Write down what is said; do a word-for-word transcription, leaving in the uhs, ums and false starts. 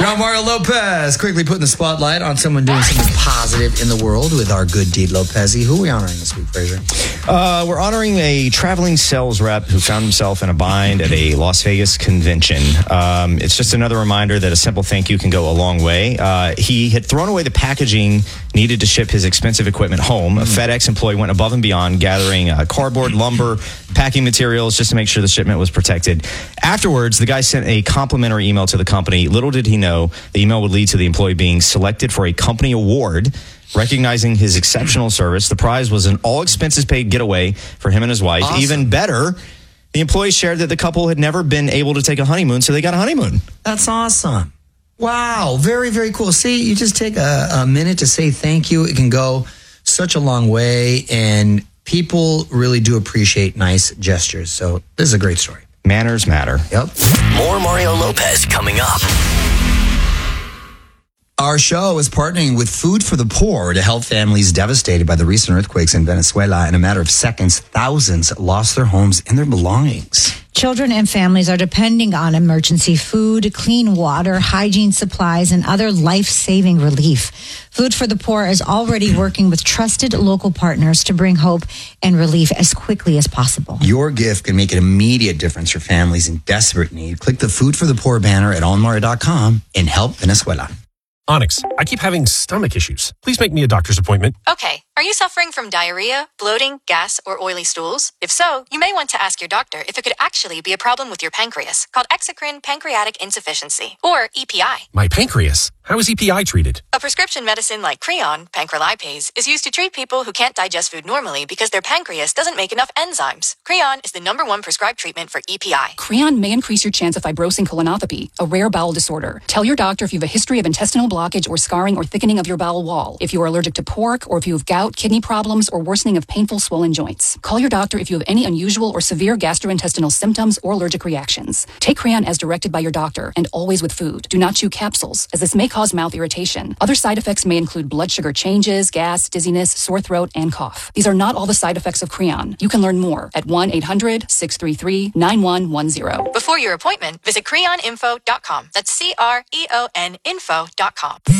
Now, Mario Lopez quickly putting the spotlight on someone doing something positive in the world with our good deed Lopez. Who are we honoring this week, Fraser? Uh, we're honoring a traveling sales rep who found himself in a bind at a Las Vegas convention. Um, it's just another reminder that a simple thank you can go a long way. Uh, he had thrown away the packaging needed to ship his expensive equipment home. A FedEx employee went above and beyond, gathering uh, cardboard, lumber, packing materials just to make sure the shipment was protected. Afterwards, the guy sent a complimentary email to the company. Little did he know the email would lead to the employee being selected for a company award recognizing his exceptional service. The prize was an all-expenses-paid getaway for him and his wife. Awesome. Even better, the employee shared that the couple had never been able to take a honeymoon, so they got a honeymoon. That's awesome. Wow. Very, very cool. See, you just take a, a minute to say thank you. It can go such a long way, and people really do appreciate nice gestures. So this is a great story. Manners matter. Yep. More Mario Lopez coming up. Our show is partnering with Food for the Poor to help families devastated by the recent earthquakes in Venezuela. In a matter of seconds, thousands lost their homes and their belongings. Children and families are depending on emergency food, clean water, hygiene supplies, and other life-saving relief. Food for the Poor is already working with trusted local partners to bring hope and relief as quickly as possible. Your gift can make an immediate difference for families in desperate need. Click the Food for the Poor banner at on mario dot com and help Venezuela. Onyx, I keep having stomach issues. Please make me a doctor's appointment. Okay. Are you suffering from diarrhea, bloating, gas, or oily stools? If so, you may want to ask your doctor if it could actually be a problem with your pancreas, called exocrine pancreatic insufficiency, or E P I. My pancreas? How is E P I treated? A prescription medicine like Creon, pancrelipase, is used to treat people who can't digest food normally because their pancreas doesn't make enough enzymes. Creon is the number one prescribed treatment for E P I. Creon may increase your chance of fibrosing colonopathy, a rare bowel disorder. Tell your doctor if you have a history of intestinal blockage or scarring or thickening of your bowel wall, if you are allergic to pork, or if you have gout, kidney problems, or worsening of painful swollen joints. Call your doctor if you have any unusual or severe gastrointestinal symptoms or allergic reactions. Take Creon as directed by your doctor and always with food. Do not chew capsules, as this may cause mouth irritation. Other side effects may include blood sugar changes, gas, dizziness, sore throat, and cough. These are not all the side effects of Creon. You can learn more at one eight hundred six three three nine one one zero. Before your appointment, visit creon info dot com. That's C R E O N info dot com.